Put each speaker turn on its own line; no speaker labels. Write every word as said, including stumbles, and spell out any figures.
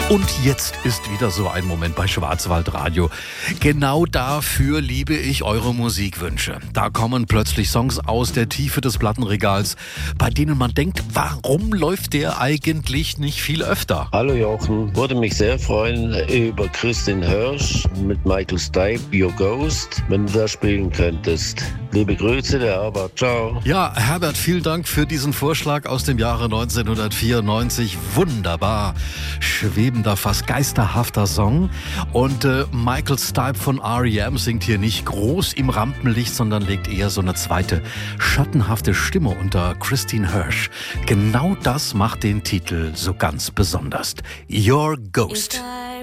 Und jetzt ist wieder so ein Moment bei Schwarzwaldradio. Genau dafür liebe ich eure Musikwünsche. Da kommen plötzlich Songs aus der Tiefe des Plattenregals, bei denen man denkt, warum läuft der eigentlich nicht viel öfter?
Hallo Jochen, würde mich sehr freuen über Kristin Hirsch mit Michael Stipe, Your Ghost, wenn du das spielen könntest. Liebe Grüße, der Herbert, ciao.
Ja, Herbert, vielen Dank für diesen Vorschlag aus dem Jahre neunzehnhundertvierundneunzig. Wunderbar, schwebender, fast geisterhafter Song. Und äh, Michael Stipe von R E M singt hier nicht groß im Rampenlicht, sondern legt eher so eine zweite, schattenhafte Stimme unter Kristin Hirsch. Genau das macht den Titel so ganz besonders. Your Ghost.